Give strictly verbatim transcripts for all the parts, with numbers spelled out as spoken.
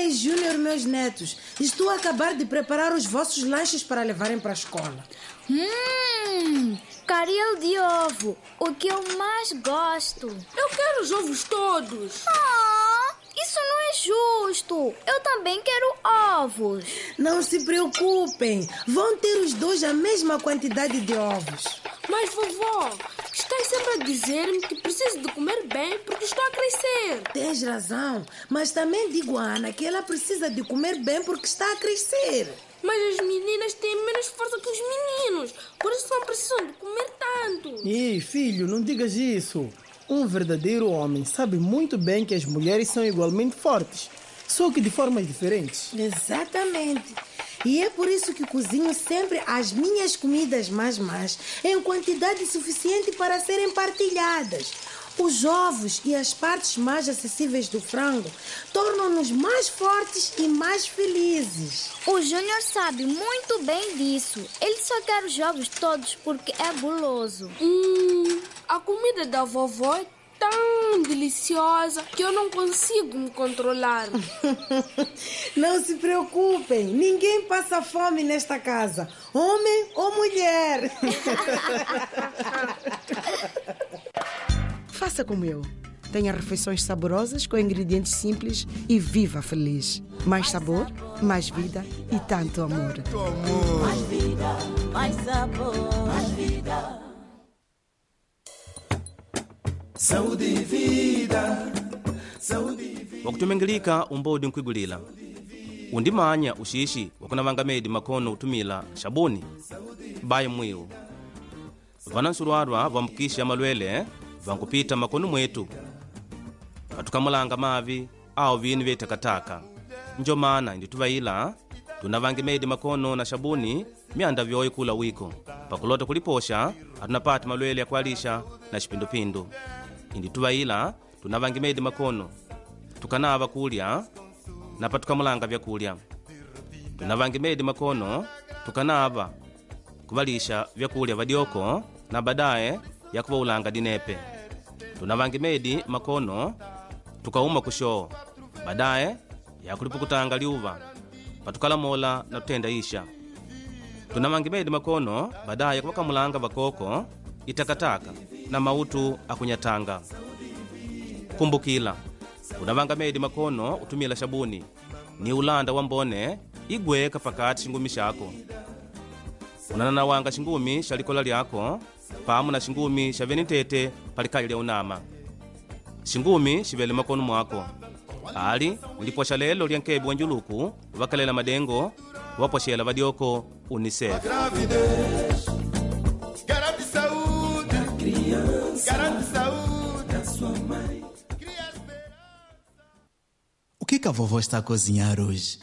Maria e Júnior, meus netos, estou a acabar de preparar os vossos lanches para levarem para a escola. Hum, caril de ovo, o que eu mais gosto. Eu quero os ovos todos. Ah, isso não é justo. Eu também quero ovos. Não se preocupem, vão ter os dois a mesma quantidade de ovos. Mas, vovó, estás sempre a dizer-me que preciso de comer bem porque estou a crescer. Tens razão, mas também digo a Ana que ela precisa de comer bem porque está a crescer. Mas as meninas têm menos força que os meninos, por isso não precisam de comer tanto. Ei, filho, não digas isso. Um verdadeiro homem sabe muito bem que as mulheres são igualmente fortes, só que de formas diferentes. Exatamente. E é por isso que cozinho sempre as minhas comidas mais mais em quantidade suficiente para serem partilhadas. Os ovos e as partes mais acessíveis do frango tornam-nos mais fortes e mais felizes. O Júnior sabe muito bem disso. Ele só quer os ovos todos porque é guloso. Hum, a comida da vovó é tão deliciosa que eu não consigo me controlar. Não se preocupem, ninguém passa fome nesta casa, homem ou mulher. Faça como eu. Tenha refeições saborosas com ingredientes simples e viva feliz. Mais sabor, mais vida e tanto amor. Mais vida, mais sabor, mais vida. Saúde e vida, saúde e vida. Wakutumengilika umbodi nkwigulila. Undimanya ushishi wakunavanga medi makono utumila shabuni. Baye mwiu. Vanansurwarwa vambukisha malwele vankupita makono mwetu. Atukamulanga mavi au vini vye takataka. Njo maana indi tuvaila tunavange medi makono na shabuni mianda vyoye kula wiko. Pakulota kuliposha atunapata malwele ya kualisha na shipindupindu. Indi tuvaila tunavange medi makono tukanava kulya na patukamulanga vya kulya. Tunavange medi makono tukanava kuvalisha vya kulya vadioko na badaye ya kuvaulanga dinepe. Tunavange medi makono tukauma kushoo badaye ya kulipukutanga liuva patukala mola na tutenda isha. Tunavange medi makono badaye kuvakamulanga vakoko itakataka na mautu akunyatanga. Kumbukila unavanga medi makono utumila shabuni ni ulanda wambone igweka pakati shingumi shako. Unananawanga shingumi shalikola lyako pamu na shingumi shavenitete palikali lya unama. Shingumi shivele makono mwako ali uliposha lelo lyankebi wanjuluku vakalela madengo waposhela vadioko UNICEF. Gravidez, garante saúde, criança, garante saúde da sua mãe. O que que a vovó está a cozinhar hoje?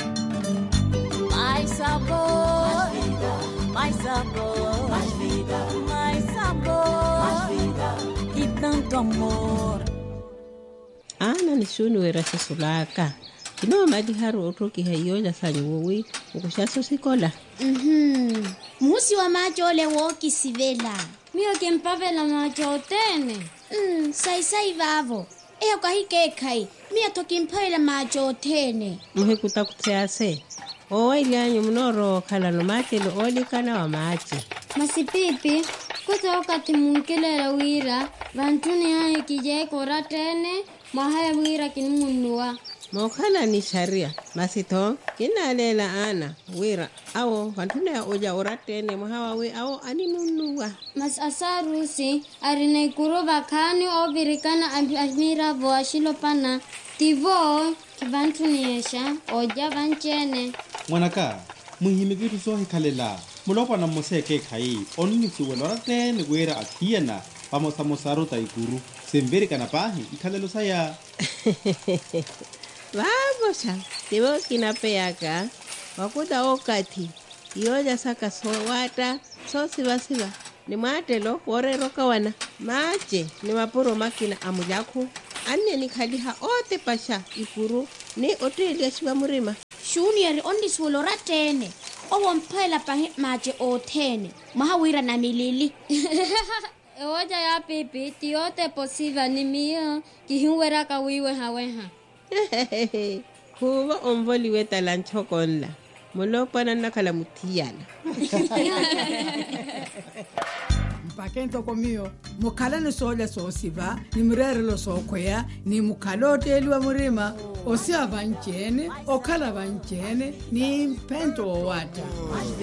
Mais sabor, mais vida, mais sabor, mais vida, mais sabor, mais vida e tanto amor. Ana ni shuni werasha sulaka. Kino madi haru otoki hayoja sanyo wowi ukushaso sikola. Mhm. Musi wa macho ole woki sivela. Mio kempavela macho tene. Mm, sai sai vavo. Eyo kahike kai. Mia tokimpaila macho tene. Muhe kutakutease. Owa ilyanyu mnoro kala no mate lo oli kana wa mate. Masipipi, kuta wakati munkelela wira, vantuni hae kijai kora tene, mahae wira kinimunua. Mokana ni sharia, masito, kina lela ana, wira, awo, vantuni ya oja ora tene, mahawa we, awo, animunua. Mas asarusi, arinaikuro vakani o virikana amira voa shilopana, tivo, kivantuni esha, oja vanchene. Mwanaka, muhimi vitu sohi kalela. Mulopa na moseke kai, onini suwelora tene wera akiana, pamosa mosaro taikuru. Semberi kana pahi, ikalelo saya. Vagosha, tivo kinapeyaka, wakuda okati, ioja saka sowata, so siva siva. Ni matelo, wore roka wana. Mache, ni mapuro makina amujaku. Ane ni kaliha ote pasha, ikuru, ni ote iliashiwa murima. Junior ondi swolora tene. Owo mpaila pahe mache o tene. Mahawira na milili. Ewoja ya pipi, tiote posiva ni mia, kihiwera kawiwe haweha. huva omvoli weta la nchokonla molopana nakala mutiyala mpakento komiyo mukhala ni soolya soosiva ni murerelo sookweya ni mukhala oteeliwa murima osiya vanceene okhala vanceene ni mpento owata